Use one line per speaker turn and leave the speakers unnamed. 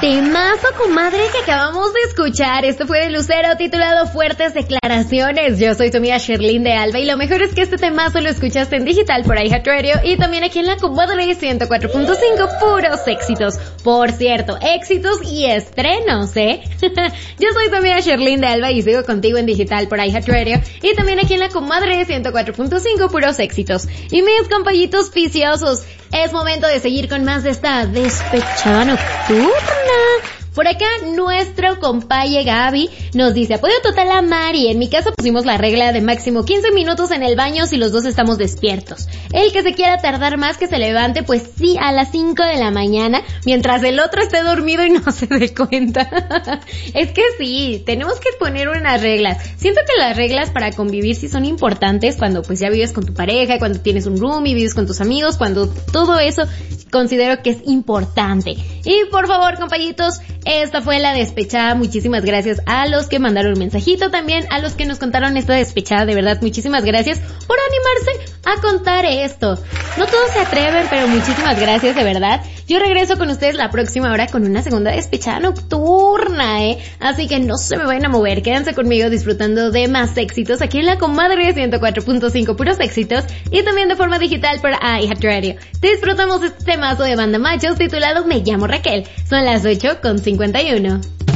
Temazo, comadre, que acabamos de escuchar. Esto fue de Lucero, titulado Fuertes Declaraciones. Yo soy tu amiga Sherlyn de Alba y lo mejor es que este temazo lo escuchaste en digital por iHeartRadio y también aquí en la comadre 104.5, puros éxitos. Por cierto, éxitos y estrenos, ¿eh? Yo soy tu amiga Sherlyn de Alba y sigo contigo en digital por iHeartRadio y también aquí en la comadre 104.5, puros éxitos. Y mis compañitos viciosos, es momento de seguir con más de esta despechada nocturna. Por acá, nuestro compaye Gaby nos dice: apoyo total a Mari. En mi casa pusimos la regla de máximo 15 minutos en el baño si los dos estamos despiertos. El que se quiera tardar más que se levante, pues sí, a las 5 de la mañana, mientras el otro esté dormido y no se dé cuenta. Es que sí, tenemos que poner unas reglas. Siento que las reglas para convivir sí son importantes cuando pues ya vives con tu pareja, cuando tienes un roomie, vives con tus amigos, cuando todo eso considero que es importante. Y por favor, compañitos, esta fue la despechada. Muchísimas gracias a los que mandaron un mensajito, también a los que nos contaron esta despechada. De verdad, muchísimas gracias por animarse a contar esto. No todos se atreven, pero muchísimas gracias, de verdad. Yo regreso con ustedes la próxima hora con una segunda despechada nocturna, Así que no se me vayan a mover. Quédense conmigo disfrutando de más éxitos aquí en la comadre 104.5, puros éxitos, y también de forma digital por iHeartRadio. Disfrutamos este temazo de Banda Machos titulado Me llamo Raquel. Son las 8:51.